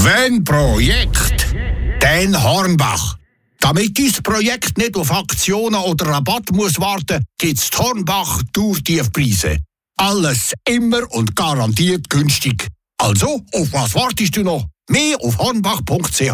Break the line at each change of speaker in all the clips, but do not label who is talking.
Wenn Projekt, dann Hornbach. Damit dein Projekt nicht auf Aktionen oder Rabatt muss warten, gibt's Hornbach Tourtiefpreise. Alles immer und garantiert günstig. Also, auf was wartest du noch? Mehr auf hornbach.ch.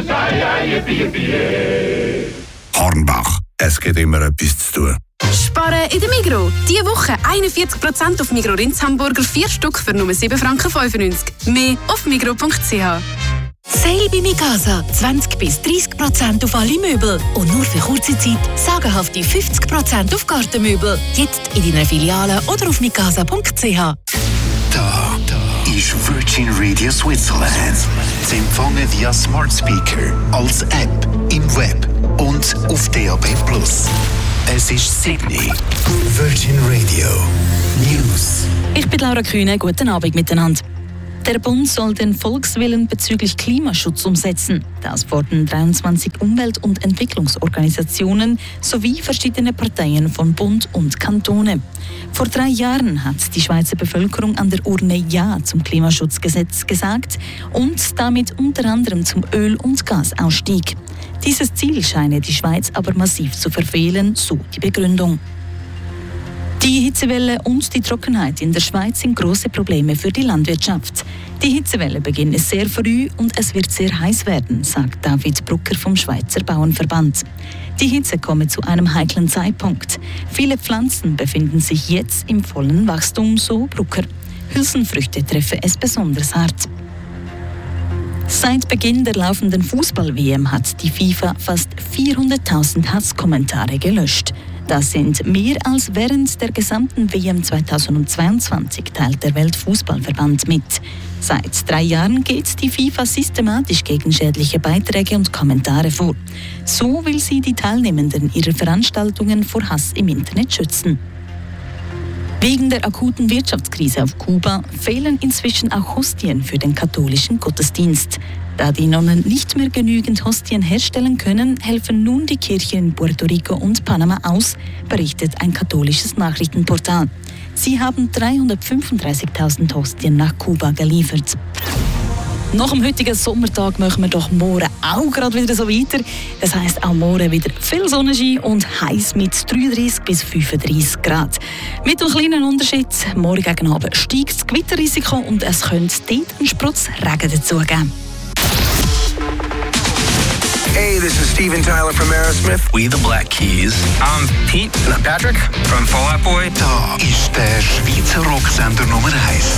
Hornbach, es gibt immer etwas zu tun.
Sparen in der Migros. Diese Woche 41% auf Migros Rinds Hamburger, 4 Stück für nur 7,95 Franken. Mehr auf migros.ch.
Sale bei Mikasa. 20-30% auf alle Möbel. Und nur für kurze Zeit sagenhafte 50% auf Gartenmöbel. Jetzt in deiner Filiale oder auf mikasa.ch.
Da ist Virgin Radio Switzerland. Zu empfangen via Smart Speaker, als App, im Web und auf DAB+. Es ist Sydney. Virgin Radio News.
Ich bin Laura Kühne. Guten Abend miteinander. Der Bund soll den Volkswillen bezüglich Klimaschutz umsetzen. Das fordern 23 Umwelt- und Entwicklungsorganisationen sowie verschiedene Parteien von Bund und Kantone. Vor 3 Jahren hat die Schweizer Bevölkerung an der Urne Ja zum Klimaschutzgesetz gesagt und damit unter anderem zum Öl- und Gasausstieg. Dieses Ziel scheine die Schweiz aber massiv zu verfehlen, so die Begründung. Die Hitzewelle und die Trockenheit in der Schweiz sind große Probleme für die Landwirtschaft. Die Hitzewelle beginnt sehr früh und es wird sehr heiß werden, sagt David Brucker vom Schweizer Bauernverband. Die Hitze komme zu einem heiklen Zeitpunkt. Viele Pflanzen befinden sich jetzt im vollen Wachstum, so Brucker. Hülsenfrüchte treffen es besonders hart. Seit Beginn der laufenden Fußball-WM hat die FIFA fast 400.000 Hasskommentare gelöscht. Das sind mehr als während der gesamten WM 2022, teilt der Weltfußballverband mit. Seit 3 Jahren geht die FIFA systematisch gegen schädliche Beiträge und Kommentare vor. So will sie die Teilnehmenden ihrer Veranstaltungen vor Hass im Internet schützen. Wegen der akuten Wirtschaftskrise auf Kuba fehlen inzwischen auch Hostien für den katholischen Gottesdienst. Da die Nonnen nicht mehr genügend Hostien herstellen können, helfen nun die Kirchen in Puerto Rico und Panama aus, berichtet ein katholisches Nachrichtenportal. Sie haben 335.000 Hostien nach Kuba geliefert. Nach dem heutigen Sommertag machen wir doch morgen auch gerade wieder so weiter. Das heisst auch morgen wieder viel Sonnenschein und heiß mit 33 bis 35 Grad. Mit einem kleinen Unterschied, morgen gegen Abend steigt das Gewitterrisiko und es könnte dort einen Sprutz Regen dazugeben.
Hey, this is Steven Tyler from Aerosmith.
We the Black Keys.
I'm Pete. And I'm Patrick from Fall Out Boy.
Da ist der Schweizer Rocksender Nummer 1.